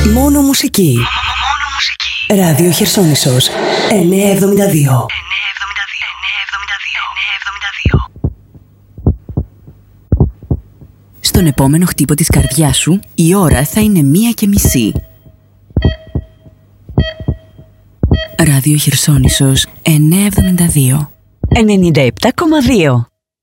Μόνο μουσική. Ράδιο Χερσόνησος 972. Στον επόμενο χτύπο της καρδιάς σου η ώρα θα είναι 1:30. Ράδιο Χερσόνησος 972. 97,2.